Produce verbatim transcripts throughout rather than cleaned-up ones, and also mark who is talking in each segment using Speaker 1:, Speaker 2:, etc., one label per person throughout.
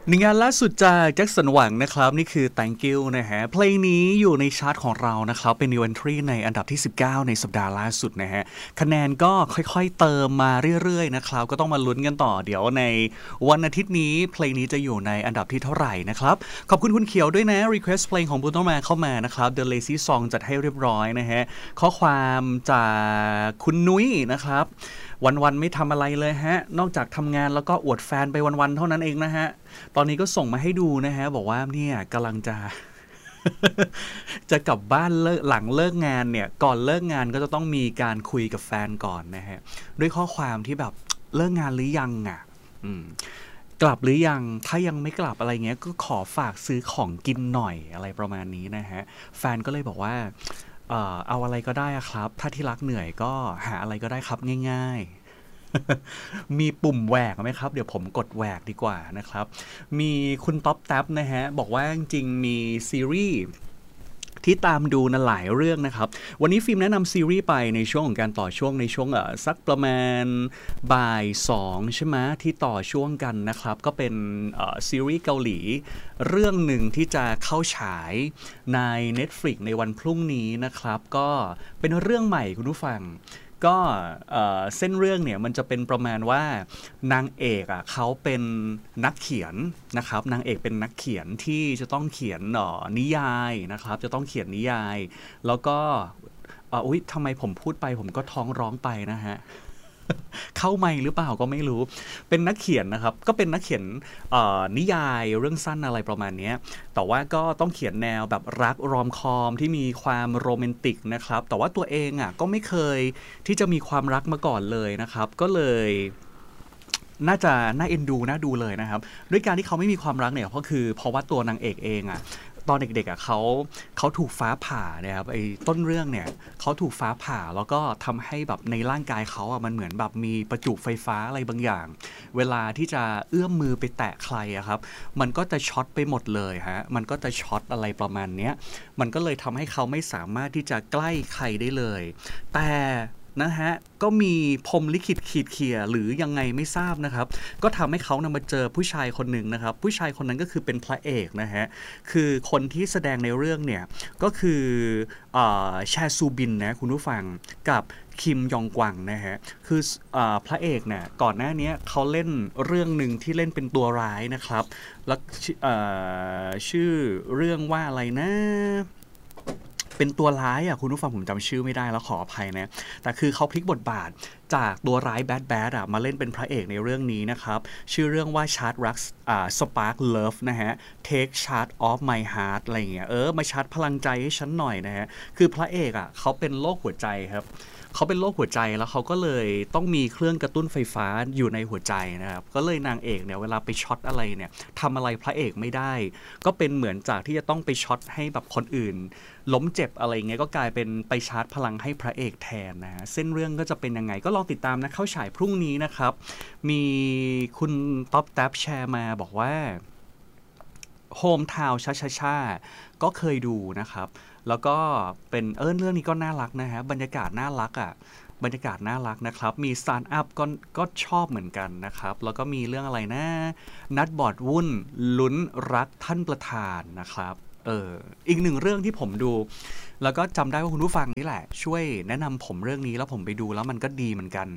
Speaker 1: ในงานล่าสุดจากแจ็คสันหวังนะครับนี่คือ Thank You นะฮะเพลงนี้อยู่ในชาร์ตของเรานะครับเป็น New Entry ในอันดับที่สิบเก้าในสัปดาห์ล่าสุดนะฮะคะแนนก็ค่อยๆเติมมาเรื่อยๆนะครับก็ต้องมาลุ้นกันต่อเดี๋ยวในวันอาทิตย์นี้เพลงนี้จะอยู่ในอันดับที่เท่าไหร่นะครับขอบคุณคุณเขียวด้วยนะ Request เพลงของ Bruno Mars เข้ามานะครับ The Lazy Song จัดให้เรียบร้อยนะฮะข้อความจากคุณนุ้ยนะครับวันๆไม่ทำอะไรเลยฮะนอกจากทำงานแล้วก็อวดแฟนไปวันๆเท่านั้นเองนะฮะตอนนี้ก็ส่งมาให้ดูนะฮะบอกว่าเนี่ยกำลังจะ จะกลับบ้านเลิกหลังเลิกงานเนี่ยก่อนเลิกงานก็จะต้องมีการคุยกับแฟนก่อนนะฮะด้วยข้อความที่แบบเลิกงานหรือยังอ่ะอืมกลับหรือยังถ้ายังไม่กลับอะไรเงี้ยก็ขอฝากซื้อของกินหน่อยอะไรประมาณนี้นะฮะแฟนก็เลยบอกว่าเอ่อเอาอะไรก็ได้ครับถ้าที่รักเหนื่อยก็หาอะไรก็ได้ครับง่ายๆ มีปุ่มแหวกไหมครับเดี๋ยวผมกดแหวกดีกว่านะครับมีคุณต๊อปแท็บนะฮะบอกว่าจริงๆมีซีรีส์ที่ตามดูนะหลายเรื่องนะครับวันนี้ฟิล์มแนะนำซีรีส์ไปในช่วงของการต่อช่วงในช่วงเอ่อสักประมาณบ่ายสองใช่ไหมที่ต่อช่วงกันนะครับก็เป็นเอ่อซีรีส์เกาหลีเรื่องหนึ่งที่จะเข้าฉายใน Netflix ในวันพรุ่งนี้นะครับก็เป็นเรื่องใหม่คุณผู้ฟังก็เอ่อเส้นเรื่องเนี่ยมันจะเป็นประมาณว่านางเอกอ่ะเขาเป็นนักเขียนนะครับนางเอกเป็นนักเขียนที่จะต้องเขียนเอ่อนิยายนะครับจะต้องเขียนนิยายแล้วก็เอ่ออุ๊ยทำไมผมพูดไปผมก็ท้องร้องไปนะฮะ เข้าไมค์หรือเปล่าก็ไม่รู้เป็นนักเขียนนะครับก็เป็นนักเขียนนิยายเรื่องสั้นอะไรประมาณนี้แต่ว่าก็ต้องเขียนแนวแบบรักรอมคอมที่มีความโรแมนติกนะครับแต่ว่าตัวเองอ่ะก็ไม่เคยที่จะมีความรักมาก่อนเลยนะครับก็เลยน่าจะน่าเอ็นดูน่าดูเลยนะครับด้วยการที่เขาไม่มีความรักเนี่ยก็คือเพราะว่าตัวนางเอกเองอ่ะตอนเด็กๆอ่ะเขาเขาถูกฟ้าผ่าเนี่ยครับไอ้ต้นเรื่องเนี่ยเขาถูกฟ้าผ่าแล้วก็ทำให้แบบในร่างกายเขาอ่ะมันเหมือนแบบมีประจุไฟฟ้าอะไรบางอย่างเวลาที่จะเอื้อมมือไปแตะใครอะครับมันก็จะช็อตไปหมดเลยฮะมันก็จะช็อตอะไรประมาณเนี้ยมันก็เลยทำให้เขาไม่สามารถที่จะใกล้ใครได้เลยแต่นะฮะก็มีพรหมลิขิตขีดเขี่ยหรือยังไงไม่ทราบนะครับก็ทำให้เขานำมาเจอผู้ชายคนหนึ่งนะครับผู้ชายคนนั้นก็คือเป็นพระเอกนะฮะคือคนที่แสดงในเรื่องเนี่ยก็คือเอ่อแชซูบินนะคุณผู้ฟังกับคิมยองกวังนะฮะคือเอ่อพระเอกเนี่ยก่อนหน้านี้เขาเล่นเรื่องหนึ่งที่เล่นเป็นตัวร้ายนะครับแล้วเอ่อชื่อเรื่องว่าอะไรนะเป็นตัวร้ายอ่ะคุณผู้ฟังผมจำชื่อไม่ได้แล้วขออภัยนะแต่คือเขาพลิกบทบาทจากตัวร้ายแบดแบดอ่ะมาเล่นเป็นพระเอกในเรื่องนี้นะครับชื่อเรื่องว่า Charge Rock อ่า Spark Love นะฮะ Take Charge of My Heart อะไรอย่างเงี้ยเออมาชาร์จพลังใจให้ฉันหน่อยนะฮะคือพระเอกอ่ะเขาเป็นโรคหัวใจครับเขาเป็นโรคหัวใจแล้วเขาก็เลยต้องมีเครื่องกระตุ้นไฟฟ้าอยู่ในหัวใจนะครับก็เลยนางเอกเนี่ยเวลาไปช็อตอะไรเนี่ยทำอะไรพระเอกไม่ได้ก็เป็นเหมือนจากที่จะต้องไปช็อตให้แบบคนอื่นล้มเจ็บอะไรเงี้ยก็กลายเป็นไปชาร์จพลังให้พระเอกแทนนะฮะเส้นเรื่องก็จะเป็นยังไงก็ลองติดตามนะเข้าฉายพรุ่งนี้นะครับมีคุณต๊อปแท็บแชร์มาบอกว่าโฮมทาวน์ชาชาชาก็เคยดูนะครับแล้วก็เป็นเออเรื่องนี้ก็น่ารักนะฮะบรรยากาศน่ารักอ่ะบรรยากาศน่ารักนะครับมีสตาร์ทอัพก็ก็ชอบเหมือนกันนะครับแล้วก็มีเรื่องอะไรนะนัดบอร์ดวุ่นลุ้นรักท่านประธานนะครับเอออีกหนึ่งเรื่องที่ผมดูแล้วก็จำได้ว่าคุณผู้ฟังนี่แหละช่วยแนะนำผมเรื่องนี้แล้วผมไปดูแล้วมันก็ดีเหมือนกัน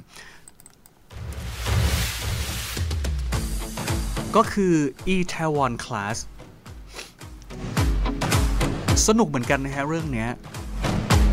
Speaker 1: ก็คือ Itaewon Class สนุกเหมือนกันนะฮะเรื่องนี้